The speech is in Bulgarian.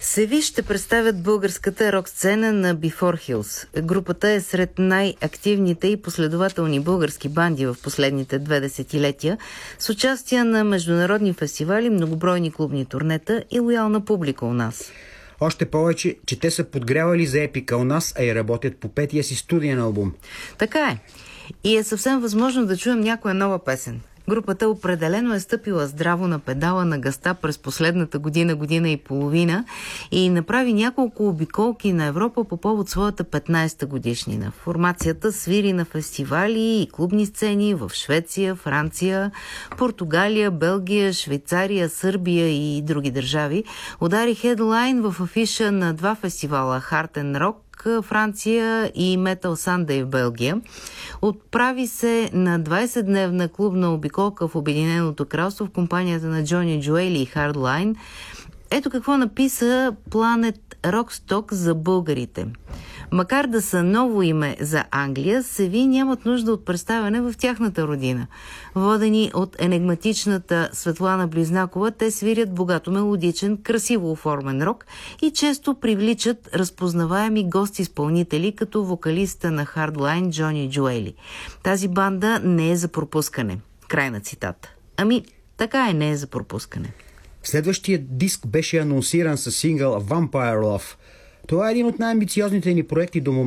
Севи ще представят българската рок-сцена на Before Hills. Групата е сред най-активните и последователни български банди в последните 2 десетилетия, с участие на международни фестивали, многобройни клубни турнета и лоялна публика у нас. Още повече, че те са подгрявали за епика у нас, а и работят по 5-я си студиен албум. Така е. И е съвсем възможно да чуем някоя нова песен. Групата определено е стъпила здраво на педала на газта през последната година и половина и направи няколко обиколки на Европа по повод своята 15-та годишнина. Формацията свири на фестивали и клубни сцени в Швеция, Франция, Португалия, Белгия, Швейцария, Сърбия и други държави. Удари хедлайн в афиша на 2 фестивала Heart and Rock Франция и Metal Sunday в Белгия. Отправи се на 20-дневна клубна обиколка в Обединеното кралство в компанията на Джони Джуели и Hardline. Ето какво написа Planet Rockstock за българите. Макар да са ново име за Англия, Севи нямат нужда от представяне в тяхната родина. Водени от енигматичната Светлана Близнакова, те свирят богато мелодичен, красиво оформен рок и често привличат разпознаваеми гости-изпълнители, като вокалиста на Hardline Джони Джуели. Тази банда не е за пропускане. Край на цитата. Така не е за пропускане. Следващият диск беше анонсиран със сингъл Vampire Love. Това е един от най-амбициозните ни проекти до момента.